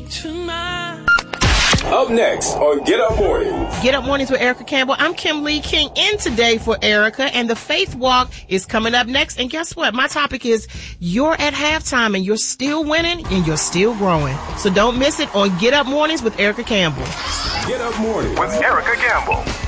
Up next on Get Up Mornings. Get Up Mornings with Erica Campbell. I'm Kim Lee King in today for Erica, and the Faith Walk is coming up next. And guess what? My topic is you're at halftime and you're still winning and you're still growing. So don't miss it on Get Up Mornings with Erica Campbell. Get Up Mornings with Erica Campbell.